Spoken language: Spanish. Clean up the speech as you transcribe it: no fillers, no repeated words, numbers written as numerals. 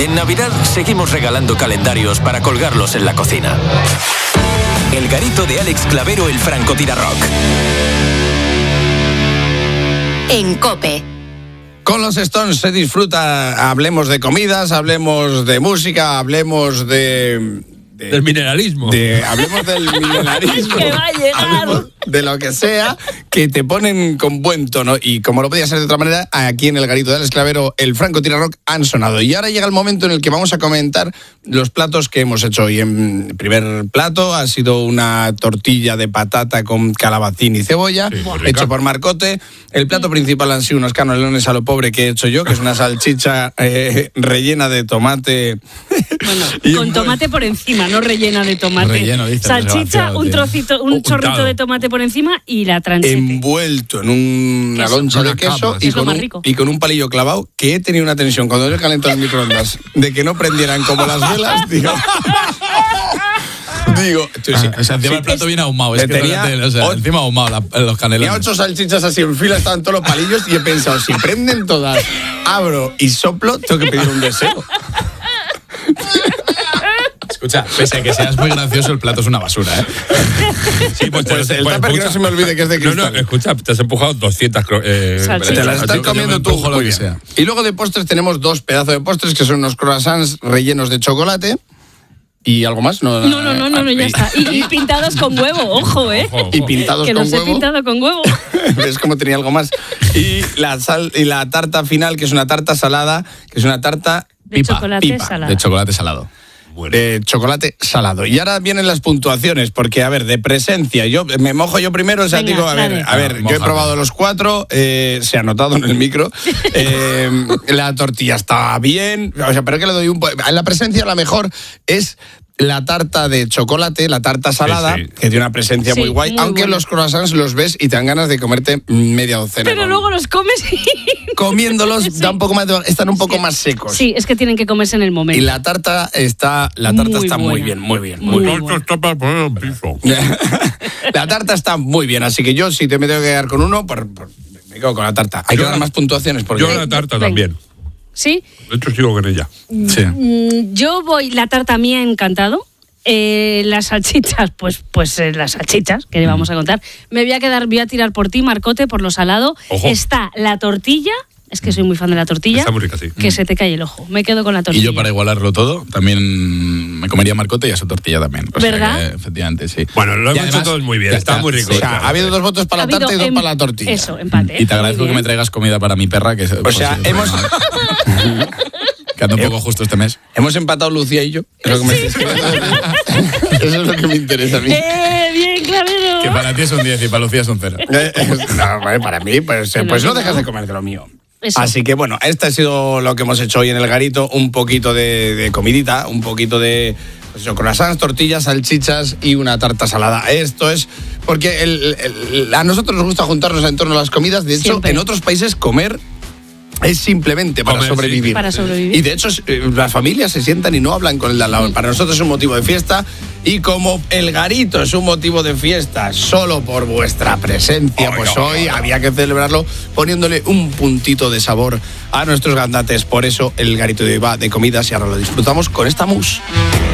En Navidad seguimos regalando calendarios para colgarlos en la cocina. El garito de Alex Clavero, el francotirarrock. En COPE. Con los Stones se disfruta, hablemos de comidas, hablemos de música, hablemos del mineralismo. Hablemos del mineralismo. Que va a llegar. Hablemos de lo que sea, que te ponen con buen tono. Y como no podía ser de otra manera, aquí en el garito de Alex Clavero, el francotirarrock han sonado. Y ahora llega el momento en el que vamos a comentar los platos que hemos hecho hoy. En primer plato ha sido una tortilla de patata con calabacín y cebolla, hecho por Marcote. El plato principal han sido unos canelones a lo pobre que he hecho yo, que es una salchicha rellena de tomate. Bueno, con tomate por encima, no rellena de tomate. Relleno, dice, salchicha, un trocito, un chorrito de tomate por encima y la tranchete. Envuelto en una loncha de queso y con un palillo clavado, que he tenido una tensión cuando yo he calentado el microondas de que no prendieran como las velas, digo, encima el plato viene ahumado. Es que encima ahumado los canelones. Tenía 8 salchichas así en fila, estaban todos los palillos y he pensado, si prenden todas, abro y soplo, tengo que pedir un deseo. Escucha, pese a que seas muy gracioso, el plato es una basura, ¿eh? Sí, pues el tupper que no se me olvide que es de cristal. No, escucha, te has empujado 200 te las estás comiendo tú, muy bien. Sea. Y luego de postres tenemos 2 pedazos de postres, que son unos croissants rellenos de chocolate. ¿Y algo más? No, ya está. Y pintados con huevo, ojo, ¿eh? Y pintados que con los huevo. he pintado con huevo. ¿Ves cómo tenía algo más? Y la tarta final, que es una tarta salada, que es una tarta de chocolate salado. De chocolate salado. Bueno. De chocolate salado. Y ahora vienen las puntuaciones, porque, a ver, de presencia, yo me mojo yo primero, o sea, digo, a ver, yo he probado los 4, se ha notado en el micro, la tortilla está bien, o sea, pero que le doy en la presencia la mejor es la tarta de chocolate, la tarta salada, que tiene una presencia muy guay, aunque los croissants los ves y te dan ganas de comerte media docena. Pero luego los comes y... Comiéndolos da un poco más están un poco más secos. Sí, es que tienen que comerse en el momento. Y la tarta está muy bien. La tarta está muy bien, así que yo si me tengo que quedar con uno, me quedo con la tarta. Hay que dar más puntuaciones. Porque... Yo la tarta también. ¿Sí? De hecho sigo con ella. Sí. Yo la tarta me ha encantado. Las salchichas, pues las salchichas que le vamos a contar. Voy a tirar por ti, Marcote, por lo salado. Ojo. Está la tortilla. Es que soy muy fan de la tortilla. Está muy rica, sí. Que se te cae el ojo. Me quedo con la tortilla. Y yo, para igualarlo todo, también me comería Marcote y a su tortilla también. ¿Verdad? Que, efectivamente, sí. Bueno, lo hemos hecho todos muy bien. Está muy rico. O sea, ha habido 2 votos para la tarta y 2 para la tortilla. Eso, empate. Y te agradezco que me traigas comida para mi perra. Que o sea, hemos... que anda un poco justo este mes. Hemos empatado Lucía y yo. Eso es lo que me interesa a mí. Bien, Clavero. Que para ti es un 10 y para Lucía es un 0. No, para mí, pues no dejas de comer de lo mío. Eso. Así que bueno, este ha sido lo que hemos hecho hoy en el garito, un poquito de comidita, un poquito de croissants, tortillas, salchichas y una tarta salada. Esto es porque a nosotros nos gusta juntarnos en torno a las comidas, de hecho, siempre. En otros países comer es simplemente para sobrevivir. Sí. Para sobrevivir. Y de hecho, las familias se sientan y no hablan con el de al lado. Para nosotros es un motivo de fiesta. Y como el garito es un motivo de fiesta solo por vuestra presencia, hoy había que celebrarlo poniéndole un puntito de sabor a nuestros gandates. Por eso el garito de hoy va de comidas y ahora lo disfrutamos con esta mousse.